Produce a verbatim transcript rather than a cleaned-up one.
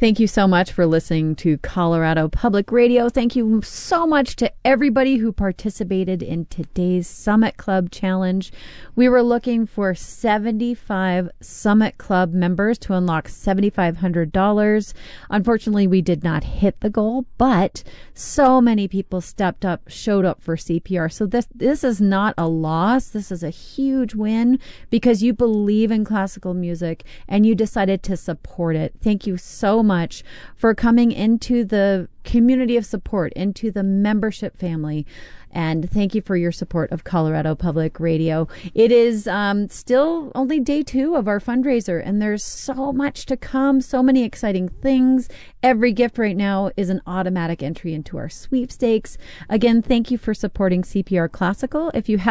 Thank you so much for listening to Colorado Public Radio. Thank you so much to everybody who participated in today's Summit Club Challenge. We were looking for seventy-five Summit Club members to unlock seven thousand five hundred dollars. Unfortunately, we did not hit the goal, but so many people stepped up, showed up for C P R. So this this is not a loss. This is a huge win because you believe in classical music and you decided to support it. Thank you so much for coming into the community of support, into the membership family. And thank you for your support of Colorado Public Radio. It is um, still only day two of our fundraiser, and there's so much to come, so many exciting things. Every gift right now is an automatic entry into our sweepstakes. Again, thank you for supporting C P R Classical. If you have